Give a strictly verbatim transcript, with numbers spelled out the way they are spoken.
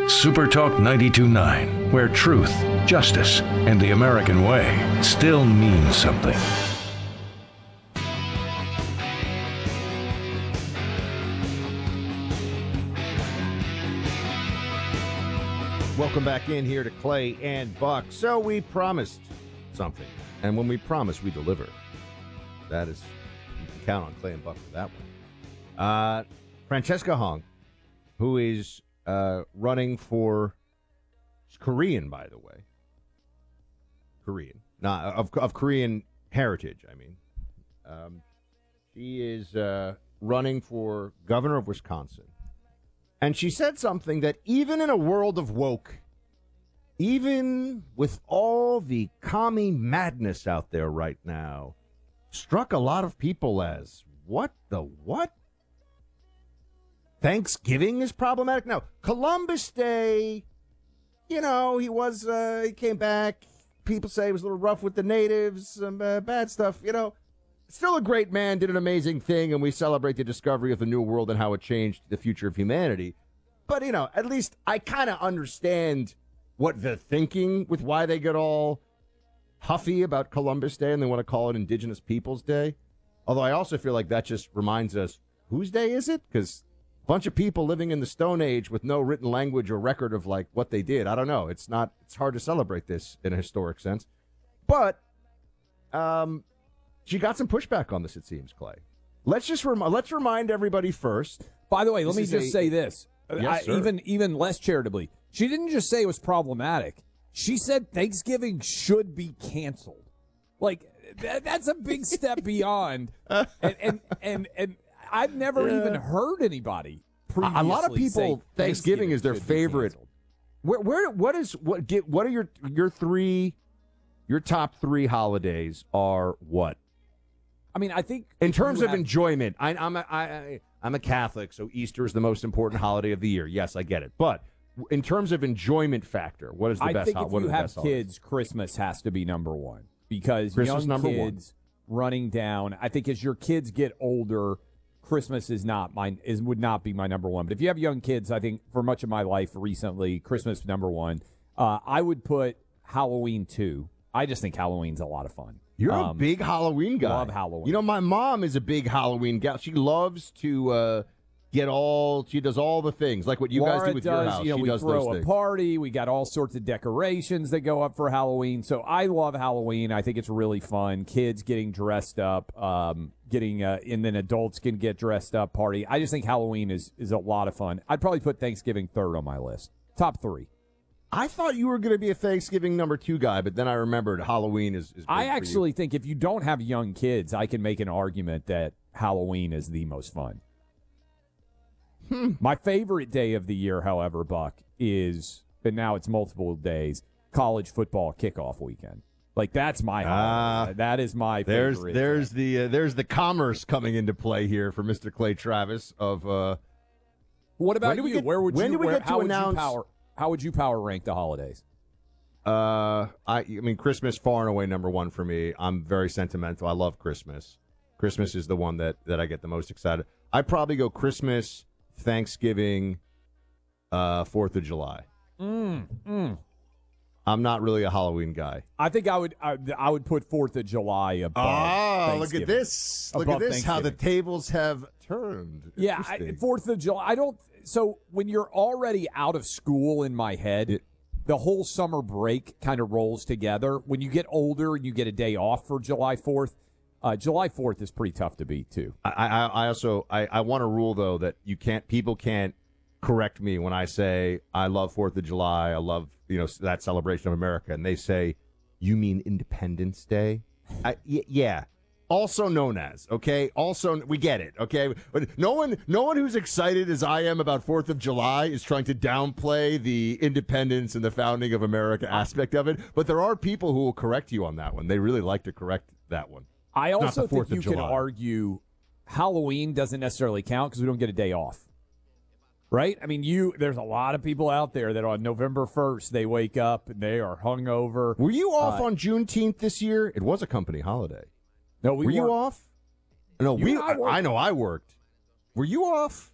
Super Talk ninety-two point nine, where truth, justice, and the American way still mean something. Welcome back in here to Clay and Buck. So we promised something, and when we promise, we deliver. That is, you can count on Clay and Buck for that one. Uh, Francesca Hong, who is uh, running for, she's Korean, by the way. Korean. Not, of, of Korean heritage, I mean. Um, she is uh, running for governor of Wisconsin. And she said something that even in a world of woke, even with all the commie madness out there right now, struck a lot of people as, what the what? Thanksgiving is problematic? Now, Columbus Day, you know, he was, uh, he came back. People say he was a little rough with the natives, some uh, bad stuff, you know. Still a great man, did an amazing thing, and we celebrate the discovery of the New World and how it changed the future of humanity. But, you know, at least I kind of understand what they're thinking with why they get all huffy about Columbus Day and they want to call it Indigenous Peoples Day. Although I also feel like that just reminds us, whose day is it? Because a bunch of people living in the Stone Age with no written language or record of, like, what they did. I don't know. It's not, it's hard to celebrate this in a historic sense. But, um... she got some pushback on this, it seems, Clay. Let's just rem- let's remind everybody first. By the way, let this me just a- say this. Yes, I, even even less charitably, she didn't just say it was problematic. She said Thanksgiving should be canceled. Like that, that's a big step beyond. And and, and and I've never Yeah. even heard anybody previously A lot of people, say Thanksgiving, Thanksgiving is their should be favorite. canceled. Where where what is what get what are your your three your top three holidays are what? I mean, I think In if terms you of have- enjoyment, I, I'm a, I, I, I'm a Catholic, so Easter is the most important holiday of the year. Yes, I get it. But in terms of enjoyment factor, what is the I best? think ho- if what are you the have best holidays? kids, Christmas has to be number one because Christmas young number one. kids running down. I think as your kids get older, Christmas is not mine. Is would not be my number one. But if you have young kids, I think for much of my life recently, Christmas number one. Uh, I would put Halloween two. I just think Halloween's a lot of fun. You're Um, a big Halloween guy. love Halloween. You know, my mom is a big Halloween gal. She loves to uh, get all. She does all the things like what you Laura guys do with does, your house. You know, she we does throw those a things. party. We got all sorts of decorations that go up for Halloween. So I love Halloween. I think it's really fun. Kids getting dressed up, um, getting, uh, and then adults can get dressed up. Party. I just think Halloween is is a lot of fun. I'd probably put Thanksgiving third on my list. Top three. I thought you were going to be a Thanksgiving number two guy, but then I remembered Halloween is. is big I for you. actually think if you don't have young kids, I can make an argument that Halloween is the most fun. Hmm. My favorite day of the year, however, Buck, is, and now it's multiple days, college football kickoff weekend. Like, that's my Ah, holiday. That is my There's favorite. there's day. the uh, there's the commerce coming into play here for Mister Clay Travis of. Uh, What about when do we you? get- where would when you, do we where, get to how would announce- you power, how would you power rank the holidays? Uh, I, I mean, Christmas far and away number one for me. I'm very sentimental. I love Christmas. Christmas is the one that, that I get the most excited. I'd probably go Christmas, Thanksgiving, uh, Fourth of July. Mm, mm. I'm not really a Halloween guy. I think I would I, I would put Fourth of July above. Oh, look Thanksgiving. at this! Look Above at this! How the Thanksgiving. tables have turned. Yeah, I- Interesting. Fourth of July. I don't. So when you're already out of school in my head, It- the whole summer break kind of rolls together. When you get older and you get a day off for July fourth, uh, July fourth is pretty tough to beat too. I, I, I also I, I want a rule though that you can't people can't correct me when I say I love Fourth of July. I love you know that celebration of America, and they say you mean Independence Day. I, y- yeah. Also known as, okay? Also, we get it, okay? But no one no one who's excited as I am about fourth of July is trying to downplay the independence and the founding of America aspect of it. But there are people who will correct you on that one. They really like to correct that one. I not also the think Fourth of you can July. argue Halloween doesn't necessarily count because we don't get a day off. Right? I mean, you. There's a lot of people out there that on November first they wake up and they are hungover. Were you off Uh, on Juneteenth this year? It was a company holiday. No, we Were you weren't. off? No, You we. and I I, worked. I know I worked. Were you off?